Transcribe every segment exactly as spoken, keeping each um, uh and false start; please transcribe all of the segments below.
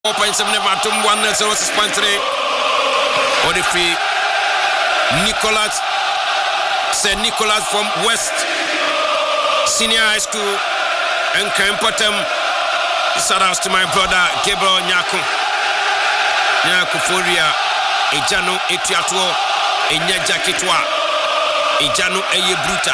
four point seven Vatum one zero six point three. Odifi Nicholas Saint Nicholas from West Senior High School and Kempotem. Shout out to my brother Gabriel Nyako Nyako Foria Ejano Etiatuo Enya Jakitwa Ejano Eye Bruta.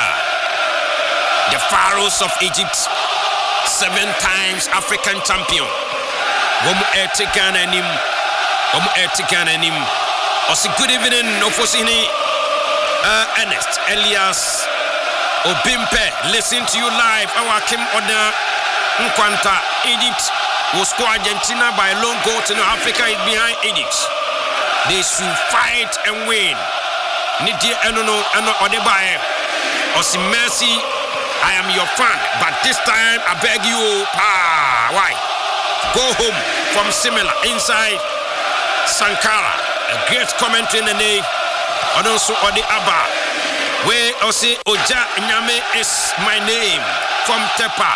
The Pharaohs of Egypt, seven times African champion. Womu Etikana nim Womu Etikana nim. Osi good evening Ofosini uh, Ernest Elias Obimpe, listen to you live. Our Kim Oda Nkwanta. Egypt will score Argentina by a long goal to know Africa is behind Egypt. They should fight and win. Nidi Enono Eno Odebae Osi Mercy, I am your fan, but this time I beg you, ah, why? Go home from Simila inside Sankara. A great commentary in the name. And also Odi Abba. Where I say Oja Nyame is my name from Tepa.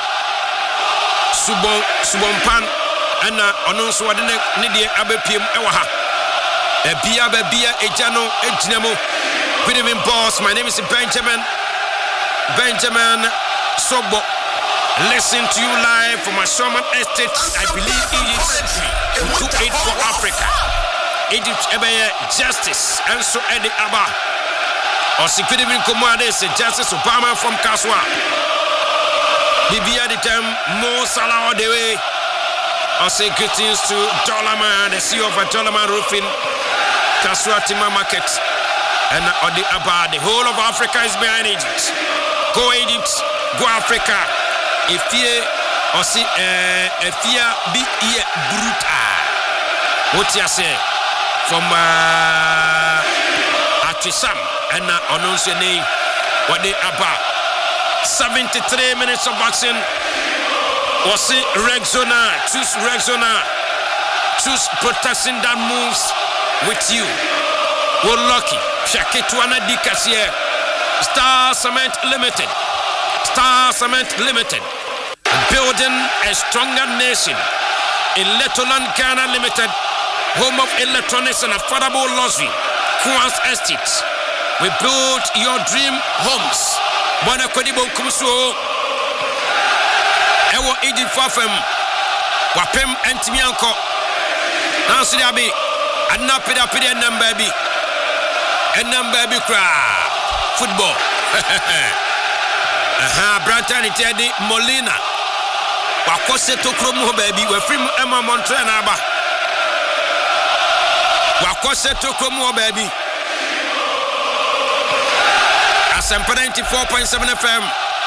Subon Subonpan and also Odi Nidia Abepim Ewaha. Ebia Bebia Ejano Ejnemo. Good evening, boss. My name is Benjamin. Benjamin Sobo. Listen to you live from my Sherman Estate. I believe Egypt will do it for Africa. Egypt Ebeye Justice and so Eddie Abba. Or security Komade say Justice Obama from Kaswa. Bibia the time Mo Salah the way. Or say greetings to Dollarman, the C E O of Dollarman Roofing, Kaswa Tima Market, and Odi Abba. The whole of Africa is behind Egypt. Go Egypt, go Africa. If you or see a fear be here bruta. What you say from uh, Atisam and announce your name. What they about seventy-three minutes of action. Was it Rexona? Choose Rexona. Choose protection that moves with you. We're lucky. Shakitwana Dikasia. Star Cement Limited. Star Cement Limited. Building a stronger nation. Electroland Ghana Limited. Home of electronics and affordable luxury. Quans Estates. We build your dream homes. Bona Kodibo Kumso. Ewo Egypt Fafem. Wapem Antimianko. Nancy Abi. Anapida Pida Nambabi. And Nambabi Cra. Football. Aha, Branton Teddy Molina. Wakose to Kromo baby, we from Emma Montrenaba. Wakose to Kromo baby. Asempa ninety-four point seven F M.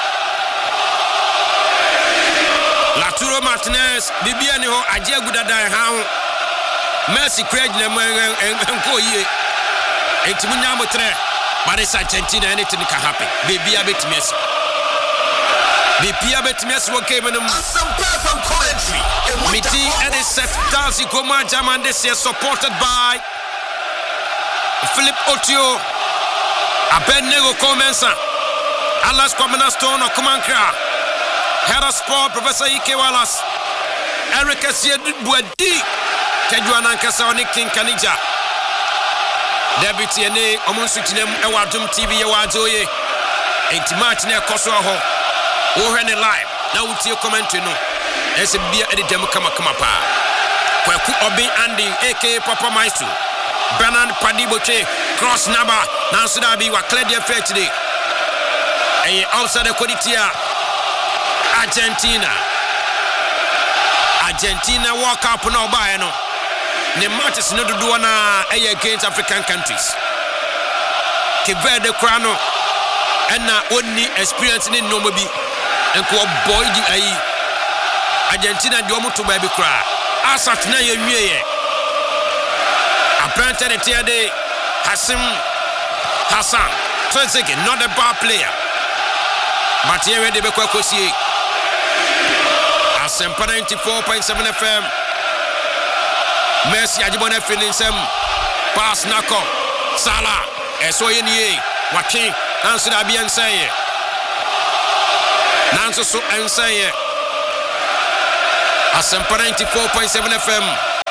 Laturo Martinez, Bibiani ho Ajia Gudada how. Mercy Craig and Koye. Etimunya Motre. But it's Argentina, anything can happen. Baby, a bit mess. Baby, a bit mess. What came in them? Some perfect commentary. Meeting and it's set. Darcy Goma Jaman this year, supported by Philip Otio, Abednego Comensa, Alas Commander Stone or Kumankra, Hera Sport, Professor Ike Wallace, Eric Asiad Bwadi, Kejuan Ankasonic King Kanija. Deputy Ene, Omunsuchinem, Ewadum T V, Ewadoye, and Martin Kosoho, who ran a live. Now, with your commentary, no, as a beer at the Demokama Kamapa. Kwaku Obi Andy, A K Papa Maisu, Bernard Padiboche, Cross Naba, Nansudabi, were cleared their fair today. And outside the Coditia, Argentina. Argentina walk up no by no. The match is not do one against African countries. Kiverde Krano and now only experience in Nomobi and co boy Argentina Domo to baby cry. Asat na ye ye. Apparently the Hassan Hassan. So it's again not a bad player. But here they be kwakosi. Asempa ninety-four point seven F M. Messi Ajibone feeling some pass Nako Salah Esoyeni Wakin Nancy Abi Ansay Nancy so Ansay Asempa ninety-four point seven F M.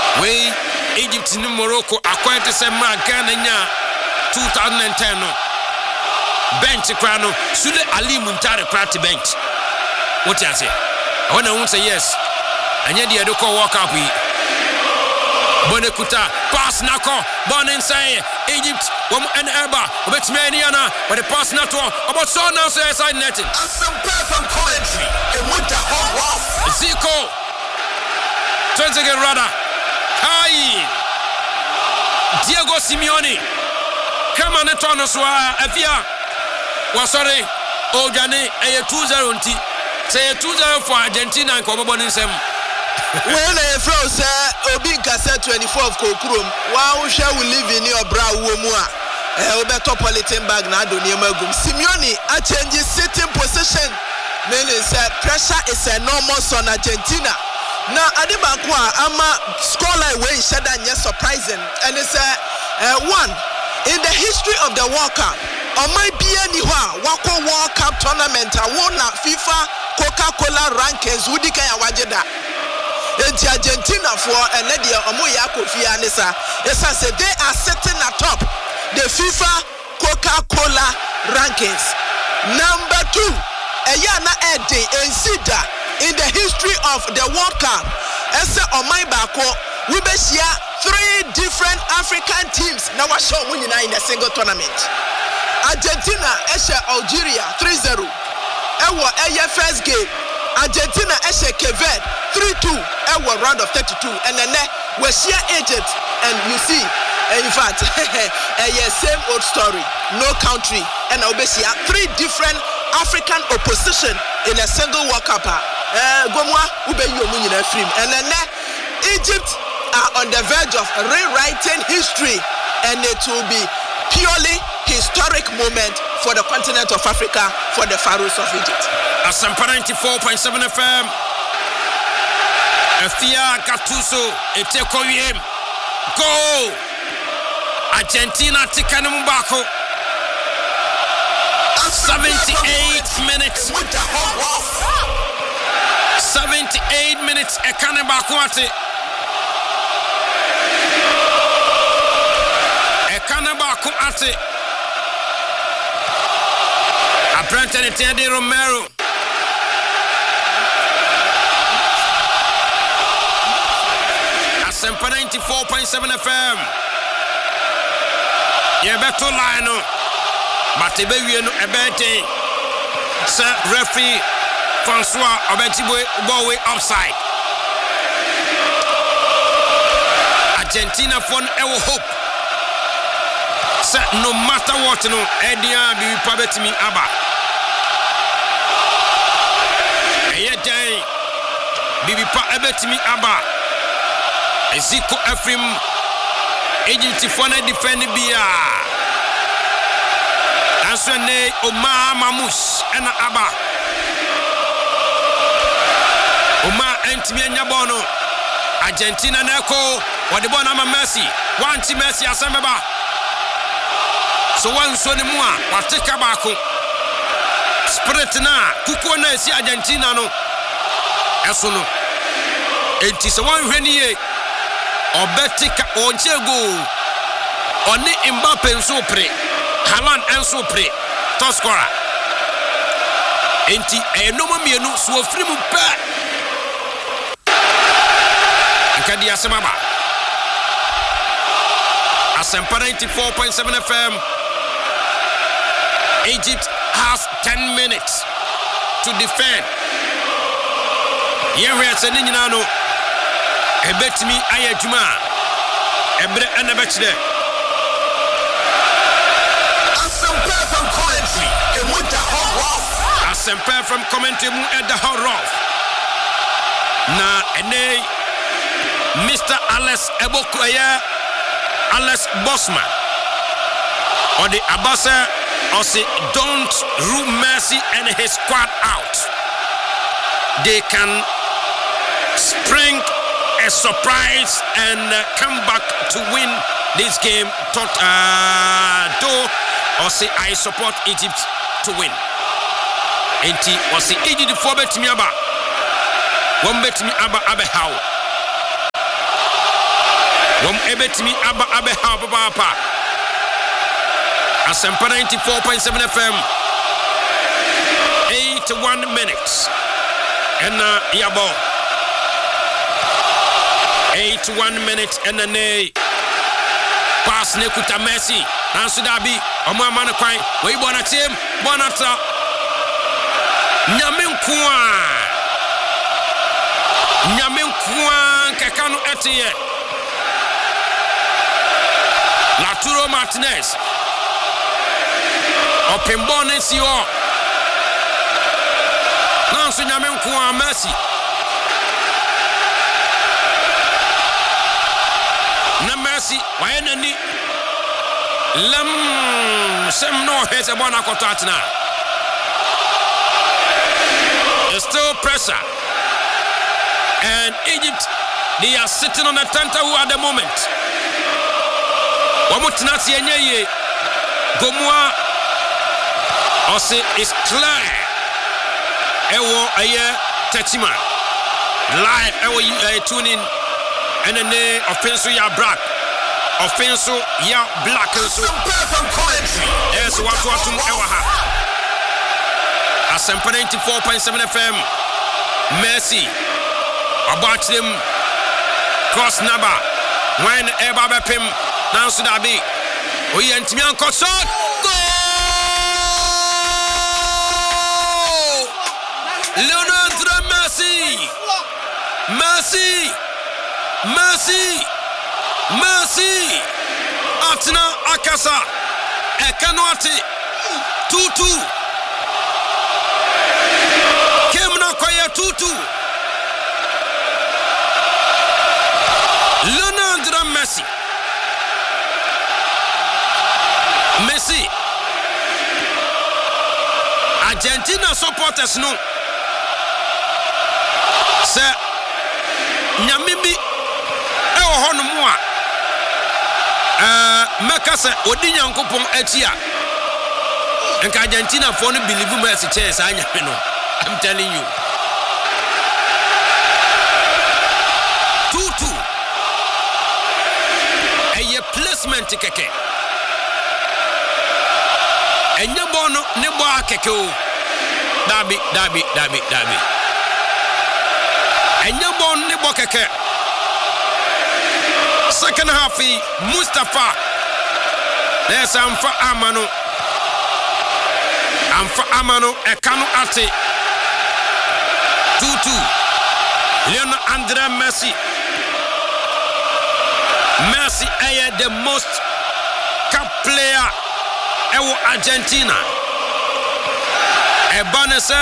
we Egypt ni Morocco acquired to say ma Ghana nya twenty ten no bench kra no Sule Ali Muntari kra bench what you say I want to say yes anya dia do call walk up yi Bonekuta pass nako bon inside Egypt wom en erba obetime ani ana but the pass na to about so now so side netting some from commentary and with the whole off Zico twenty again rather hi Diego Simeone come on to no so afia was sorry Ojane e two zero nti say two zero for Argentina ko bobo nsem when I froze obi cassette twenty-four of Kokurum wa shall we live in your bra wo mu a eh obeto polythene bag na adoni emagum Simeone a change sitting position meaning say pressure is enormous on Argentina na adebanko a ama scoreline wey sheda nya surprising and it's uh, one in the history of the World Cup omai bia ni ho a wako World Cup tournament a won na FIFA Coca-Cola rankings wudi kan ya wageda enti Argentina for enedia omo ya kofia nisa esa say they are sitting atop the FIFA Coca-Cola rankings. Number two Eyana Ede Ensida in the history of the World Cup esa omai bako we be share three different African teams na wa show win in a single tournament. Argentina eshe Algeria three zero ewo eye first game Argentina eshe Cape three two ewo round of thirty-two and then we share Egypt and you see in fact a same old story no country and obviously three different African opposition in a single World Cup eh gomwa ube yi omu nyina film and then Egypt are on the verge of rewriting history and it will be purely historic moment for the continent of Africa for the Pharaohs of Egypt. Asampa ninety-four point seven F M Afia Gattuso etekoyem go Argentina tikane mbako seventy-eight minutes seventy-eight minutes ekane mbako ate ekane mbako ate Brandon Teddy Romero Asempa ninety-four point seven F M Ye beto line no but ebe wie no ebete Sir referee Francois Obetiboy ball way offside Argentina for ewo hope Sir no matter what no edia bi pabetimi aba Bibi pa ebetimi aba Eziko Efrim Egypt for na defend bia Anso ne Omar Mamus ena aba Omar entimi anya bono Argentina na ko wode bona ma Messi wanti Messi asemeba so wanso ne mu a wateka baako spirit na kuko na esi Argentina no eso no enti se wan hwani ye obetika onche go oni Mbappe nso pre Haaland enso pre top scorer enti enoma mienu so ofiri mu pa nkadi asemaba Asempa ninety-four point seven F M Egypt has ten minutes to defend. Here we are sending you now. Ebetimi ayejuma. Ebre enebechide. Asempa from commentary and with the whole off. Asempa from commentary mu at the whole off. Na ene Mister Alex Ebokoya Alex Bosman. Or the Abasa or say don't rule Messi and his squad out. They can spring a surprise and uh, come back to win this game. Tot uh, do or say I support Egypt to win. Enti or say Egypt for bet me aba. One bet me aba abe how. Wom ebetimi aba abe ha papa. Asempa ninety-four point seven F M. eighty-one minutes. And uh, yabo. eighty-one minutes and a nay. Pass Nekuta Messi. Nansu Dabi. Omo amana kwai. We bona team. Bona tra. Nyamin kwa. Nyamin kwa kekano etiye. Laturo Martinez. Open bonus yo. Nansu Nyamin kwa Messi. Na Messi why nani lam sem no hit a bona kotatna. There's still pressure, and Egypt, they are sitting on a tentacle at the moment. Wamutinati enye Gomwa Ose is clear. Ewo aye Tetima live. Ewo uh, tune in. And the name offensive ya black, offensive ya black. So yes, what what to ever have. Asempa ninety-four point seven F M. Messi about them cross number when ever bepim now so that be. We antimi anko shot goal. Lionel Messi, Messi. Mercy, Mercy, Atina Akasa, Ekanoati, Tutu, Kemna Kwaya Tutu, Leonardo Messi, Messi, Argentina supporters no, Sir Nyamibi. Hono moa eh makasa odi nyankopon atia enka Argentina for no believe Messi chance anya no. I'm telling you two two a placement keke enye bono ne bo akeke o dabi dabi dabi dabi enye bono ne bo keke. Second half, Mustafa. There's Amfa Amano. Amfa Amano, Ekano Ate. two two. Leon Andre Messi. Messi is the most cap player in Argentina. A bonus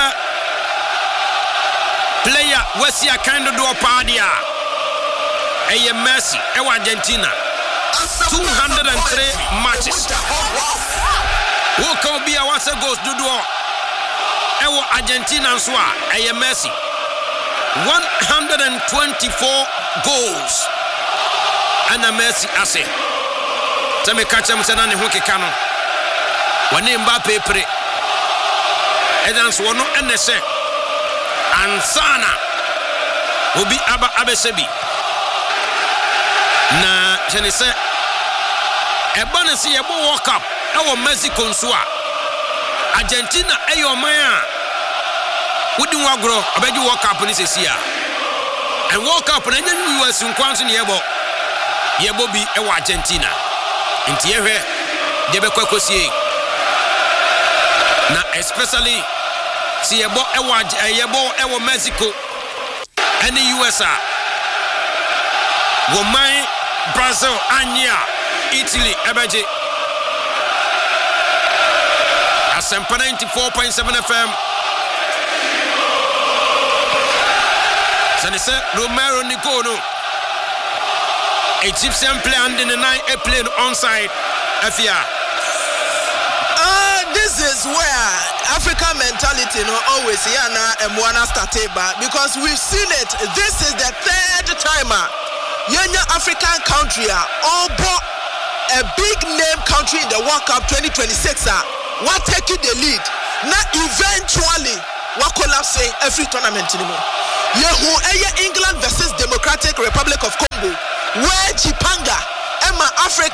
player, what's your kind of do a party? Aye Messi, ewa Argentina, two hundred three matches. Who can be a what's a goes to do? Ewa Argentina swa, aye Messi, one hundred twenty-four goals. And a Messi ase. Tame catch him saying, "Hoke kano." One Mbappe pre. Edans wono enese. Ansana. Obi aba abesebi. Na jene se eba ne se yebo World Cup e wo Mexico nso a Argentina e yo man a wodi wagro abeji World Cup ni sesi a and World Cup na nyu U S nkwanso ne yebo yebo bi e wo Argentina nti ehwe de be kwakosie na especially si yebo e wo yebo e wo Mexico and U S a woman Brazil, Anya, Italy, Ebeje. Asempa ninety-four point seven F M. Sanise Romero Nicono. Egyptian player and in the night a plane onside. F I A. Uh, this is where African mentality no always yana and Mwana Stateba because we've seen it. This is the third timer. Yenya African country all bought a big name country in the World Cup twenty twenty-six ah what taking the lead now eventually what collapsing every tournament anymore. Yehu England versus Democratic Republic of Congo where Chipanga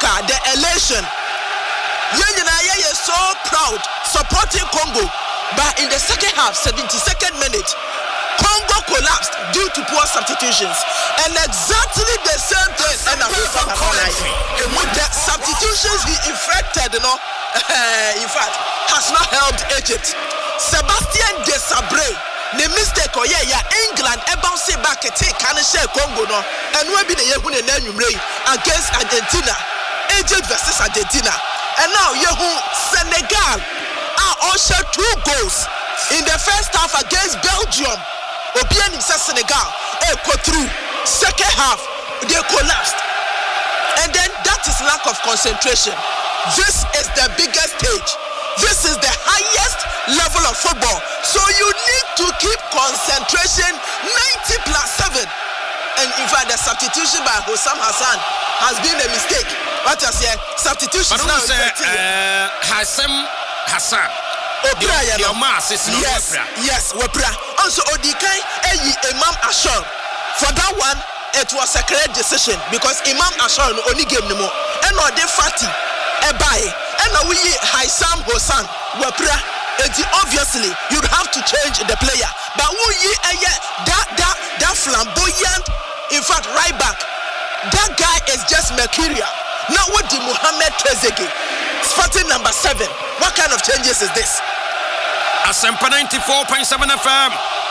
Africa, the elation. Yenina is so proud supporting Congo. But in the second half, seventy-second minute, Congo collapsed due to poor substitutions. And exactly the same thing. And the substitutions he effected, you know, in fact, has not helped Egypt. Sebastian Desabre, the mistake, oh yeah, yeah, England, e bounce back and take share Congo, no, and we be the Yehun against Argentina, Egypt versus Argentina. And now Yehun Senegal are also two goals in the first half against Belgium. Obianim Senegal, eh, go through. Second half, they collapsed. And then that is lack of concentration. This is the biggest stage. This is the highest level of football. So you need to keep concentration ninety plus seven. And in fact, the substitution by Hossam Hassan has been a mistake. What I say, substitution now is uh, Hassam Hassan. Opera, your, your mass is not yes, Opera. yes, Opera. Also, Odikai, Eyi, Imam Ashur. For that one, it was a correct decision because Imam Ashur only gave no more. And no, they fatty, Ebai, and now we Hassam Hassan, Opera. Obviously, you'd have to change the player. But who ye that that that flamboyant, in fact, right back, that guy is just mercurial. Now what did Mohamed Trezeguet? Starting number seven. What kind of changes is this? Asempa ninety-four point seven F M.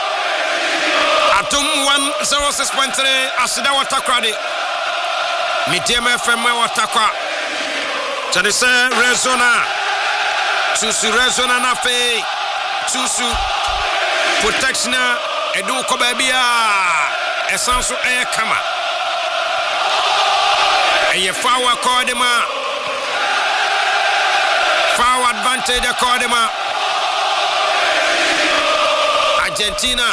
Atum one oh six point three. Asida Watakradi. Medium F M Watakwa. Chadise Rezona. Susu Rezona Nafe. Susu Protection. Edu Kobabia. Esansu Air Kama. Eye Fawa Kodema. Foul advantage Kodema. Argentina.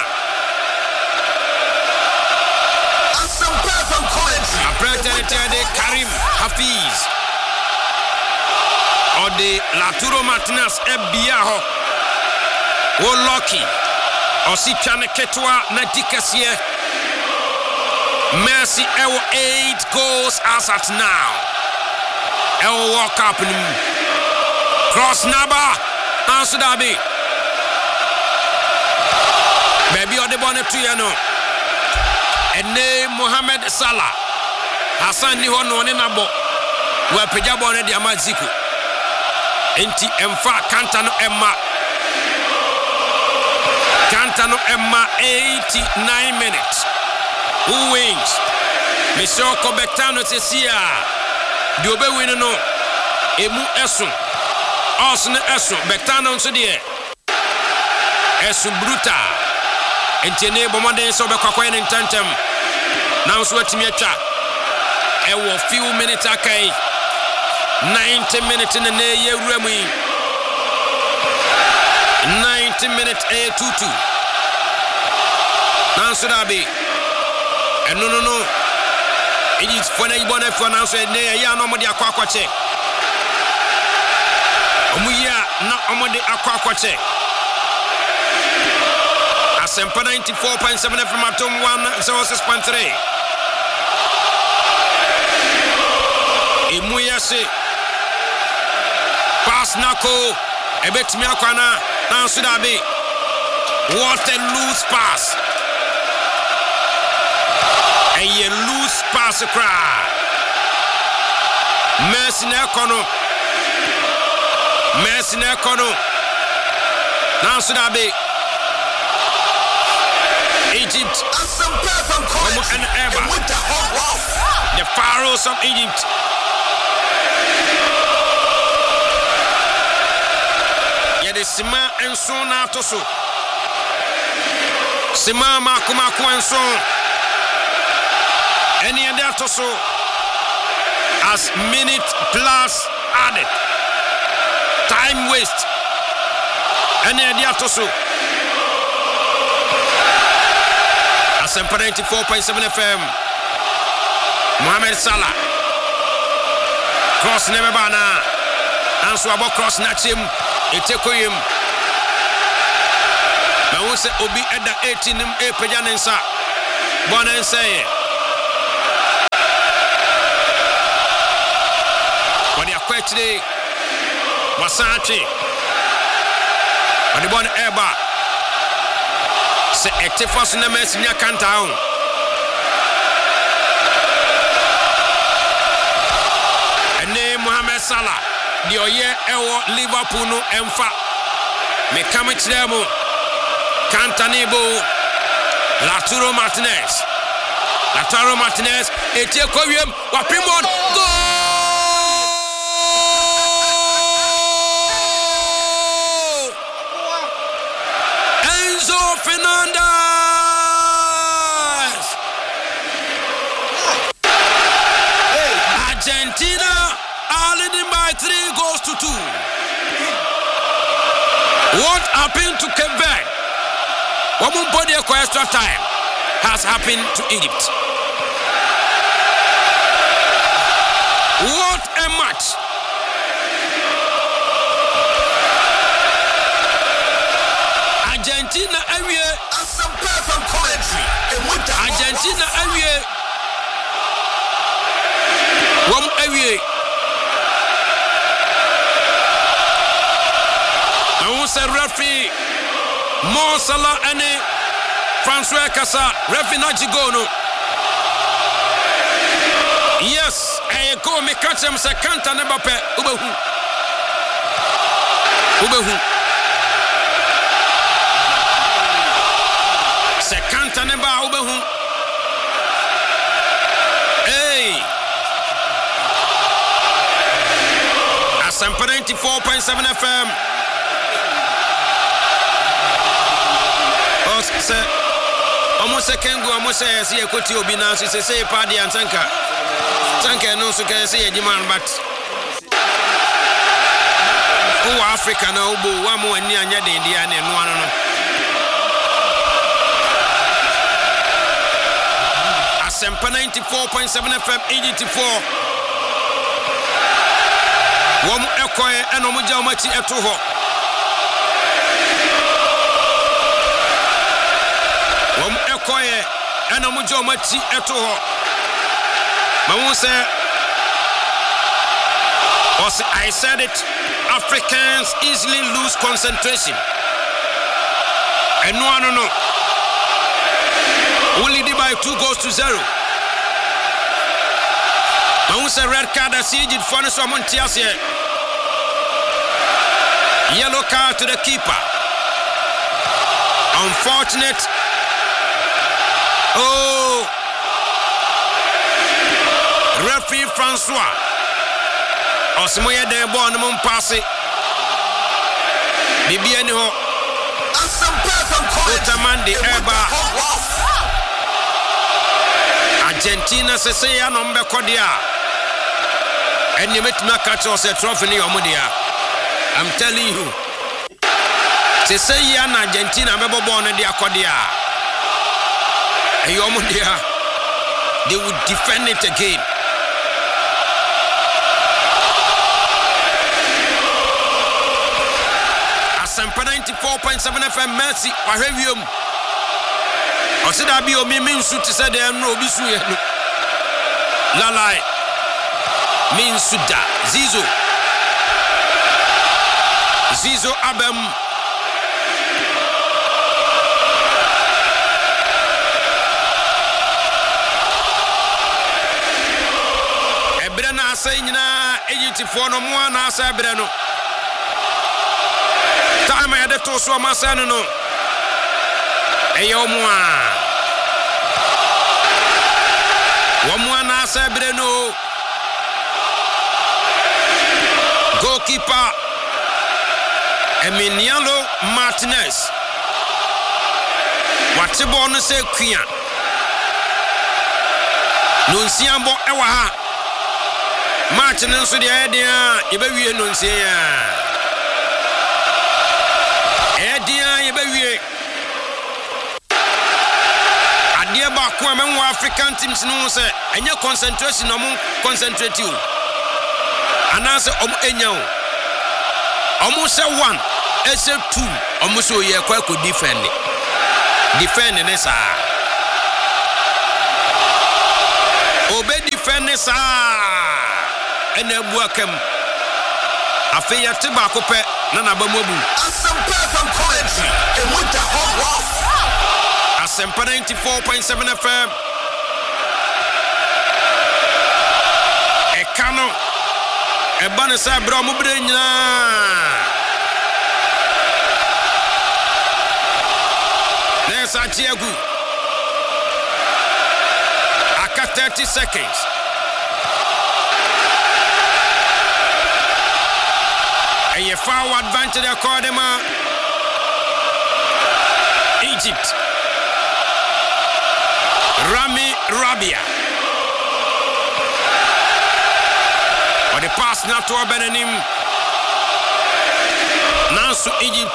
Apretente Karim Hafiz. Or the Laturo Martinez Ebiaho. O Loki. Or Sichane Ketwa Nadikasie. Mercy L eight goals as at now. El walk up in cross Naba. Answer Dabi. Baby or the bonnet to you know. And name Mohamed Salah. Hassan Nihono Nabo. Where Pejabone di Amaziku. Enti Emfa Cantano Emma. Cantano Emma eighty-nine minutes. Who wins? Mister Kobetano Tesia. Diobe win no. Emu Esun. Osne Esun. Betano so die. Esun Bruta. Entene bomade so be kwakwa in tantem. Now so atimi atwa. E wo few minutes akai. ninety minutes in the ye remi. ninety minutes a two two. Now so that be. And no no no. It is for the one for now so ne ya no mo de akwa akwa che. Omu ya na omo de akwa akwa che. Asempa ninety-four point seven F M Atom one oh six point three. Emuyase. Pass Nako. Ebetimi akwana. Now should I be? What a loose pass. A loose pass cry. Mercy Nekono. Mercy Nekono. Now should I be? Egypt. And ever. The Pharaohs of Egypt. Yet Sima and so now to so. Sima Makumaku and so. Any other to so. As minute plus added. Time waste. Any other to so. Asempa ninety-four point seven F M. Mohamed Salah. Cross never bana. Answer about cross Nachim. Etekoyim. Now we say Obi at the eighteen a Pajanensa. Bonanse. today. Wasachi. On the one Eba. Say Etifas Nemes Nyakantown. And name Mohamed Salah. The Oye Ewo Liverpool no Emfa. Me come to them. Cantanebo. Lautaro Martinez. Lautaro Martinez. Etie Kowiam. Wapimon. Goal! Enzo Fernandez. Argentina are leading by three goals to two. What happened to Cape Verde? One more body extra time has happened to Egypt. What a match! Argentina area. Some perfect commentary. Argentina area. One area. I want to referee Mo Salah and Francois Cassa referee Najigono. Yes, I go me catch him say Kanta Mbappe ubehu. Ubehu. Se Kanta Mbappe ubehu. Hey. Asampa ninety-four point seven F M. Say, almost a Kengo, almost say, see a Koti Obina, she say, Paddy and Tanka. Tanka no so can say a demand, but oh, Africa no, one more near Indiana and one on. Asempa ninety-four point seven F M, eighty-four. One Equa and Omujamachi Etoho. Wom ekoye ana mujo machi eto ho ma say I said it, Africans easily lose concentration and no no no only by two goals to zero. Ma say red card as Egypt for so montias here, yellow card to the keeper. Unfortunate. Oh, referee Francois Osmoye de bon mon passé Bibi ani ho Otamandi Eba Argentina se say ya no mbe kodia eni metuma catch us a trophy ni omudia. I'm telling you, se say ya na Argentina mebo bon no dia kodia. They would defend it again. Asampa ninety-four point seven F M Mercy Wahewium. Osida bi o mi minsu ti se de no obi su ye no. Lalai. Minsuda Zizo. Zizo Abem. Na say nyina eighty-four no mo na asa bre no time ya de to so amasa no no eyo mo a wo mo na asa bre no goalkeeper Emiliano Martinez wate ball no say kua no nsiambo ewa ha match no so de adia ye ba wie no nsie ya adia ye ba wie adia ba ko am nwa African teams no say anya concentration no mo concentrate you anase om enya o om say one ese two om so ye kwa ko defend defend ne sa obe defend ne sa ene buakam Afe ya te ba ko pe na na ba mu abu. Asempa F M commentary and with the hot rough. Asempa ninety-four point seven F M. Ekano ebane sa bra mu bre nyina. Nessa Diego. Aka thirty seconds. A foul advantage according to Egypt. Rami Rabia. But the pass not to Benin. Now to Egypt.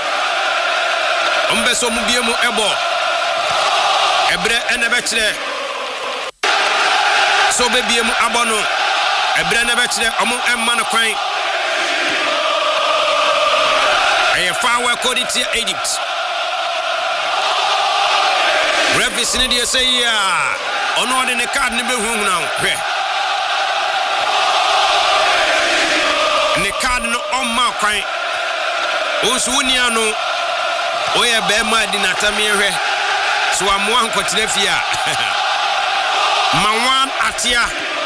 Umbeso mubiemu ebo. Ebre enebechre. So bebiemu abono. Ebre enebechre omu emma no kwan. A foul according to Egypt. Referee in the say ya. Ono de ne card ne be hu now. Ne card no on ma kwan. Onsu unia no. Oye be ma di natami hwe. So amwa nkotire fia. Mawan atia.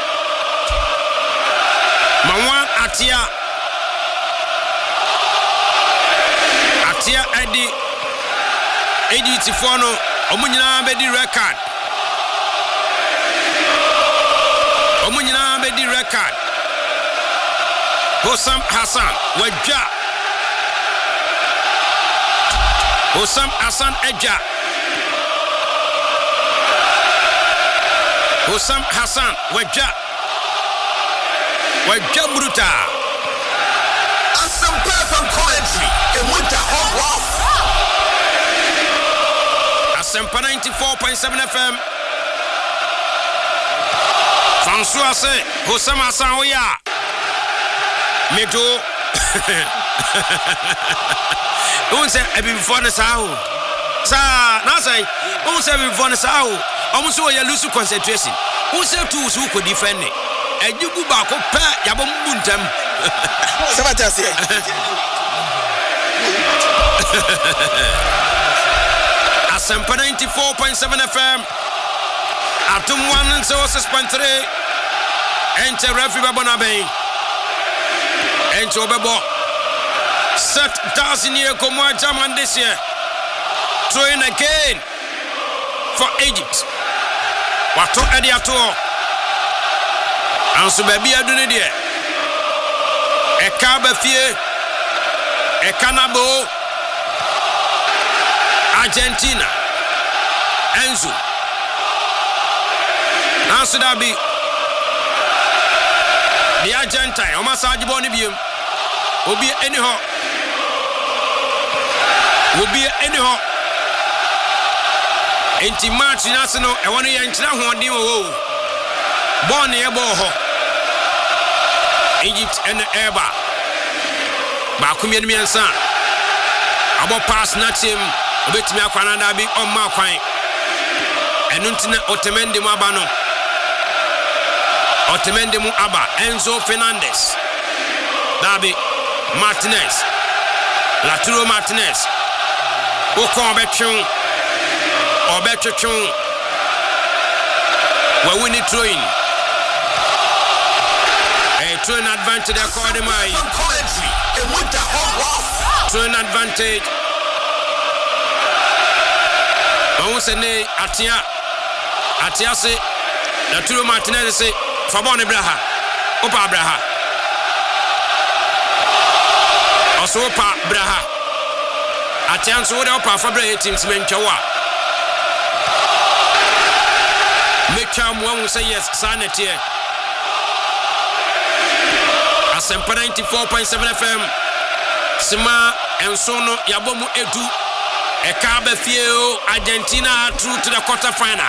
Mawan atia. Atia edi edi tifono omunyina be di record. Omunyina be di record. Hosam Hassan Waja. Hosam Hassan Eja. Hosam Hassan Waja. Waja bruta. Asempa F M commentary and with the hot rough. Asempa ninety-four point seven F M. François say Hosam Hassan Oya. Medo. Don't say I be before the sao. Sa, na say, don't say before the sao. Almost so you lose concentration. Who say two who could defend it? And you go back up, Yabum Buntam. Sabatas. Asempa ninety-four point seven F M. Atum one and so suspend three. Enter referee Babonabe. Enter Obebo. Set thousand year Komwa German this year. Throwing again for Egypt. Wato Ediato. Anso baby adune die. Eka bafie. Eka nabo. Argentina. Enzo. Anso dabi. The Argentine. Oma sajibo ni biem. Obi anyhow. Obi anyhow. Enti match national e wonu ye nkyira hoɔden wo ball ne ebo ho Egypt and Eba ba kumye mi ansa abo pass na team obetimi akwana da bi on ma kwan enu ntina Otamendi mu aba no Otamendi mu aba Enzo Fernandez Dabi Martinez Lautaro Martinez Okon betwon Obetwon we win it throwing a throwing advantage according to my commentary and with the hot rough. Throwing advantage. On se ne atia atia se Lautaro Martinez se Fabon Ibraha Opa Ibraha also Opa Ibraha atia so the Opa Fabra teams menchawa make time one say yes sanity Asempa ninety-four point seven F M Sima Ensono Yabomu Edu Ekabe Fieo Argentina through to the quarter final.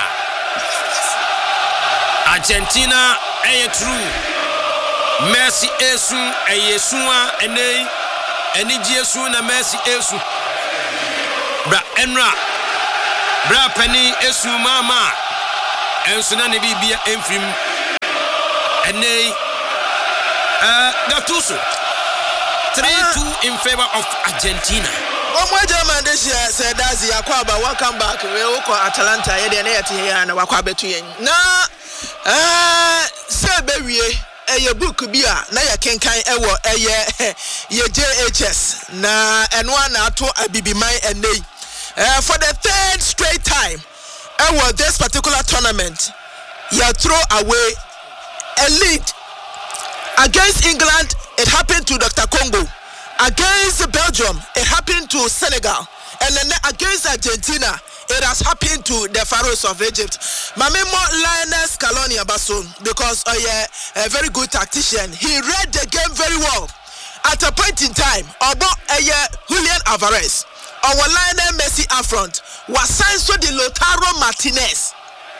Argentina aye true Messi esu aye sua ene eni Jesu na Messi esu bra enra bra pani esu mama enso na ne bibia emfrim ene eh gatuso three two in favor of Argentina. One more German this year said that's the Aquaba. Welcome back. We will call Atalanta. And Wakwabe to you. Now, uh, say, baby, a book be a na ya kenkan ewo eye ye J H S na eno na to abibiman ene uh, for the third straight time ewo this particular tournament you throw away a lead against England. It happened to Doctor Congo. Against Belgium, it happened to Senegal. And then against Argentina, it has happened to the Pharaohs of Egypt. Mamemo Lionel Scaloni Abason, because uh, yeah, a very good tactician, he read the game very well. At a point in time, about uh, yeah, Julian Alvarez, our Lionel Messi up front, was signed to the Lautaro Martinez.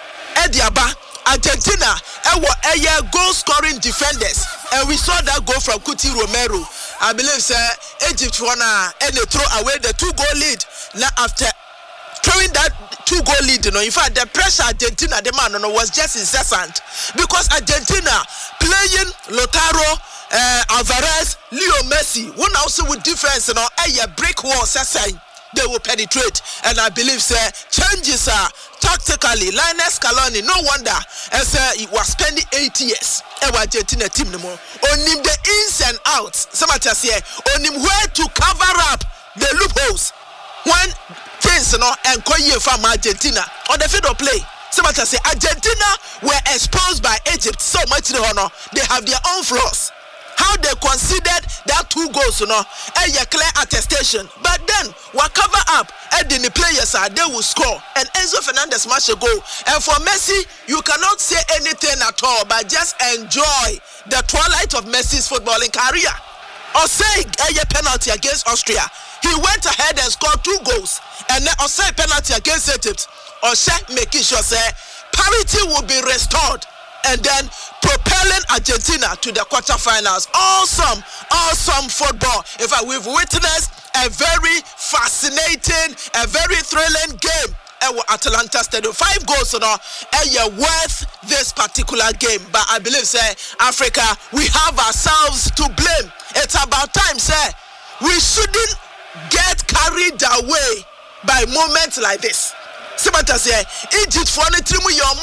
Ediaba, Argentina, a year goal scoring defenders, and we saw that goal from Cuti Romero. I believe sir, Egypt wanna and they throw away the two goal lead. Now after throwing that two goal lead, you know, in fact the pressure Argentina the man you know, was just incessant because Argentina playing Lautaro, uh, Alvarez, Leo Messi, one also with defense, you know, a brick wall, they will penetrate, and I believe sir, changes are tactically. Lionel Scaloni, no wonder, as uh, he was spending eight years. Argentina team no more. On him the ins and outs. Somebody say on him where to cover up the loopholes when things you know and Koye from Argentina on the field of play. Somebody say Argentina were exposed by Egypt so much the honor. They have their own flaws. How they considered that two goals, you know, a clear attestation. But then, what cover up, and then the players are they will score. And Enzo Fernandez match a goal. And for Messi, you cannot say anything at all, but just enjoy the twilight of Messi's footballing career. Or say a penalty against Austria. He went ahead and scored two goals. And then say penalty against Egypt. Or say making sure say parity will be restored. And then propelling Argentina to the quarterfinals. Awesome, awesome football. In fact, we've witnessed a very fascinating, a very thrilling game at Atalanta Stadium. Five goals, you know, and you're worth this particular game. But I believe, say, Africa, we have ourselves to blame. It's about time, say, we shouldn't get carried away by moments like this. Somebody say Egypt for the team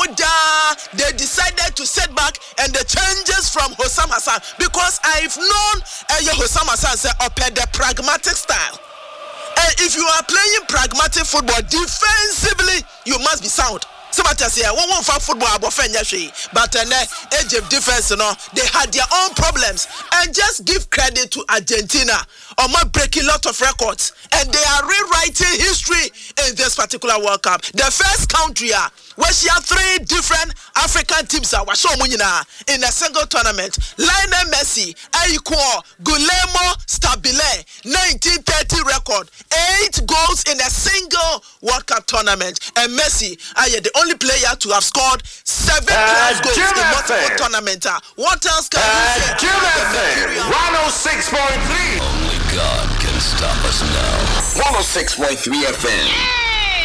they decided to set back and the changes from Hossam Hassan because I've known uh, Hossam Hassan say up at the pragmatic style. And if you are playing pragmatic football defensively, you must be sound. Somebody say I won't fight football about but uh, Egypt defense, you know, they had their own problems. And just give credit to Argentina on my breaking a lot of records. And they are rewriting history in this particular World Cup. The first country uh, where she had three different African teams uh, in a single tournament. Lionel Messi, Aiko, Guillermo Stabile, nineteen thirty record, eight goals in a single World Cup tournament. And Messi, uh, yeah, the only player to have scored seven uh, goals in multiple tournaments. Uh, what else can uh, you say? one oh six point three Only God can stop us now. one oh six point three F M.